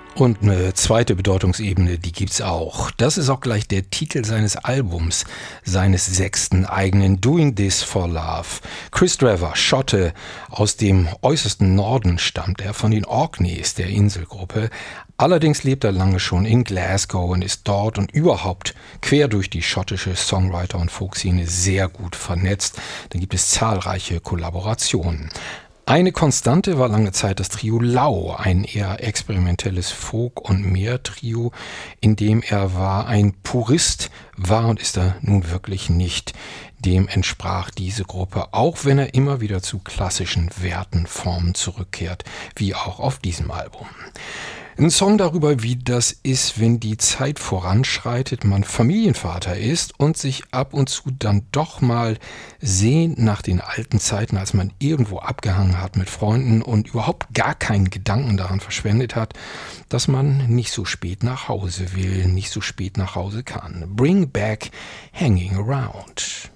Und eine zweite Bedeutungsebene, die gibt's auch. Das ist auch gleich der Titel seines Albums, seines 6. eigenen Doing This for Love. Chris Drever, Schotte, aus dem äußersten Norden stammt er, von den Orkneys, der Inselgruppe. Allerdings lebt er lange schon in Glasgow und ist dort und überhaupt quer durch die schottische Songwriter- und Folkszene sehr gut vernetzt. Da gibt es zahlreiche Kollaborationen. Eine Konstante war lange Zeit das Trio Lau, ein eher experimentelles Folk- und Meer-Trio, in dem er war. Ein Purist war und ist er nun wirklich nicht. Dem entsprach diese Gruppe, auch wenn er immer wieder zu klassischen Werten, Formen zurückkehrt, wie auch auf diesem Album. Ein Song darüber, wie das ist, wenn die Zeit voranschreitet, man Familienvater ist und sich ab und zu dann doch mal sehnt nach den alten Zeiten, als man irgendwo abgehangen hat mit Freunden und überhaupt gar keinen Gedanken daran verschwendet hat, dass man nicht so spät nach Hause will, nicht so spät nach Hause kann. Bring back hanging around.